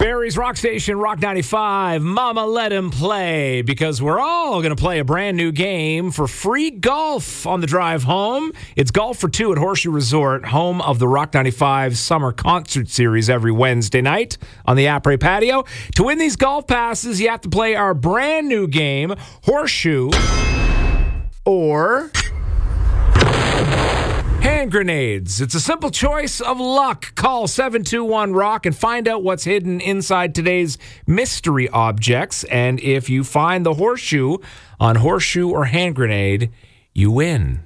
Barrie's Rock Station, Rock 95. Mama, let him play, because we're all going to play a brand new game for free golf on the drive home. It's Golf for Two at Horseshoe Resort, home of the Rock 95 Summer Concert Series every Wednesday night on the Après Patio. To win these golf passes, you have to play our brand new game, Horseshoe or Hand Grenades. It's a simple choice of luck. Call 721-ROCK and find out what's hidden inside today's mystery objects. And if you find the horseshoe on Horseshoe or Hand Grenade, you win.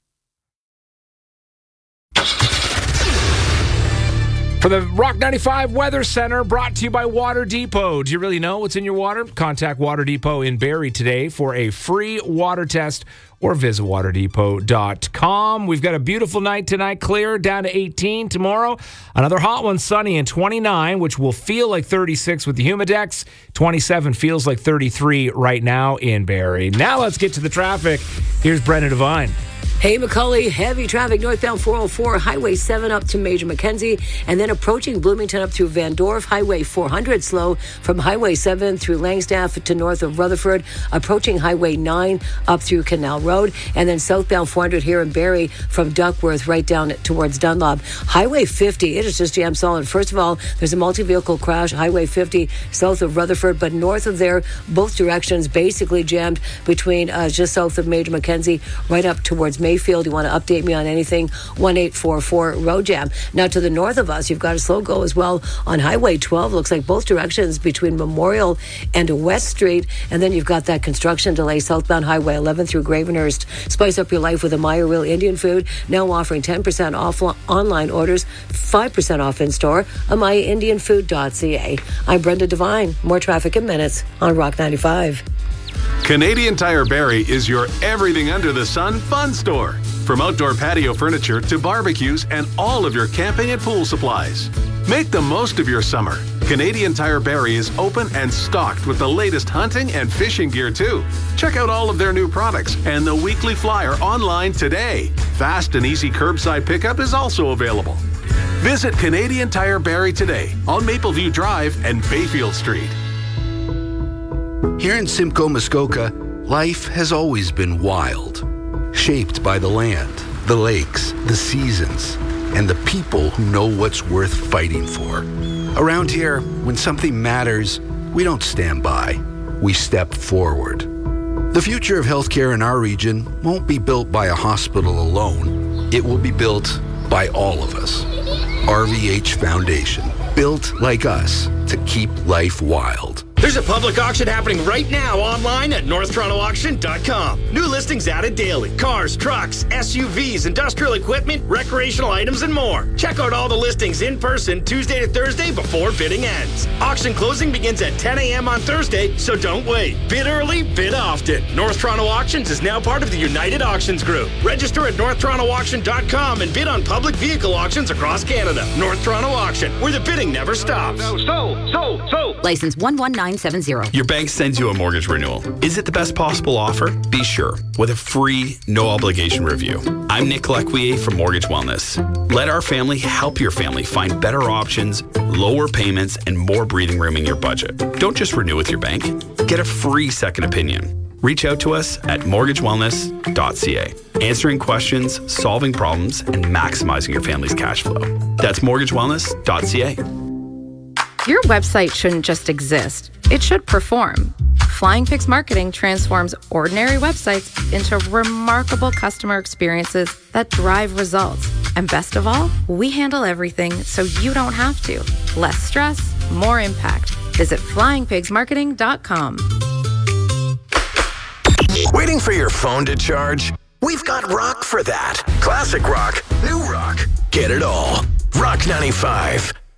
For the Rock 95 Weather Center, brought to you by Water Depot. Do you really know what's in your water? Contact Water Depot in Barrie today for a free water test or visit waterdepot.com. We've got a beautiful night tonight, clear, down to 18 tomorrow. Another hot one, sunny, and 29, which will feel like 36 with the Humidex. 27 feels like 33 right now in Barrie. Now let's get to the traffic. Here's Brendan Devine. Hey, McCully, heavy traffic northbound 404, Highway 7 up to Major Mackenzie, and then approaching Bloomington up through Van Dorf, Highway 400 slow from Highway 7 through Langstaff to north of Rutherford, approaching Highway 9 up through Canal Road, and then southbound 400 here in Barrie from Duckworth right down towards Dunlop. Highway 50, it is just jammed solid. First of all, there's a multi-vehicle crash, Highway 50 south of Rutherford, but north of there, both directions basically jammed between just south of Major Mackenzie right up towards Mayfield. You want to update me on anything? 1844 road jam. Now to the north of us, you've got a slow go as well on Highway 12. Looks like both directions between Memorial and West Street. And then you've got that construction delay southbound Highway 11 through Gravenhurst. Spice up your life with a Meyer Real Indian Food. Now offering 10% off online orders, 5% off in store. AmayaIndianFood.ca. I'm Brenda Devine. More traffic in minutes on Rock 95. Canadian Tire Barrie is your everything under the sun fun store. From outdoor patio furniture to barbecues and all of your camping and pool supplies. Make the most of your summer. Canadian Tire Barrie is open and stocked with the latest hunting and fishing gear too. Check out all of their new products and the weekly flyer online today. Fast and easy curbside pickup is also available. Visit Canadian Tire Barrie today on Mapleview Drive and Bayfield Street. Here in Simcoe, Muskoka, life has always been wild, shaped by the land, the lakes, the seasons, and the people who know what's worth fighting for. Around here, when something matters, we don't stand by, we step forward. The future of healthcare in our region won't be built by a hospital alone. It will be built by all of us. RVH Foundation, built like us to keep life wild. There's a public auction happening right now online at NorthTorontoAuction.com. New listings added daily. Cars, trucks, SUVs, industrial equipment, recreational items, and more. Check out all the listings in person Tuesday to Thursday before bidding ends. Auction closing begins at 10 a.m. on Thursday, so don't wait. Bid early, bid often. North Toronto Auctions is now part of the United Auctions Group. Register at NorthTorontoAuction.com and bid on public vehicle auctions across Canada. North Toronto Auction, where the bidding never stops. License 11970. Your bank sends you a mortgage renewal. Is it the best possible offer? Be sure with a free, no-obligation review. I'm Nick Lequier from Mortgage Wellness. Let our family help your family find better options, lower payments, and more breathing room in your budget. Don't just renew with your bank. Get a free second opinion. Reach out to us at mortgagewellness.ca. Answering questions, solving problems, and maximizing your family's cash flow. That's mortgagewellness.ca. Your website shouldn't just exist. It should perform. Flying Pigs Marketing transforms ordinary websites into remarkable customer experiences that drive results. And best of all, we handle everything so you don't have to. Less stress, more impact. Visit flyingpigsmarketing.com. Waiting for your phone to charge? We've got rock for that. Classic rock, new rock. Get it all. Rock 95.